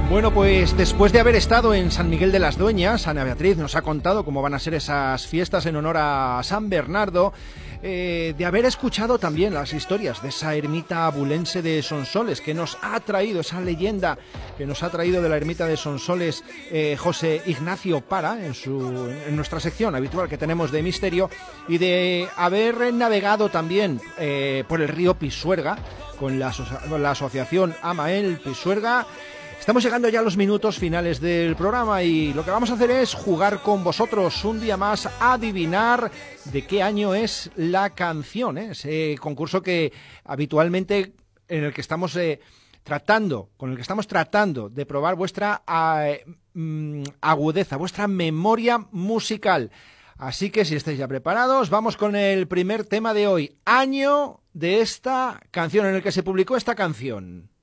Bueno, pues después de haber estado en San Miguel de las Dueñas, Ana Beatriz nos ha contado cómo van a ser esas fiestas en honor a San Bernardo, de haber escuchado también las historias de esa ermita abulense de Sonsoles, que nos ha traído esa leyenda, que nos ha traído de la ermita de Sonsoles José Ignacio Para, en nuestra sección habitual que tenemos de misterio, y de haber navegado también por el río Pisuerga, con la asociación Amael Pisuerga. Estamos llegando ya a los minutos finales del programa y lo que vamos a hacer es jugar con vosotros un día más a adivinar de qué año es la canción, ese concurso que habitualmente en el que estamos con el que estamos tratando de probar vuestra agudeza, vuestra memoria musical. Así que si estáis ya preparados, vamos con el primer tema de hoy. Año de esta canción en el que se publicó esta canción.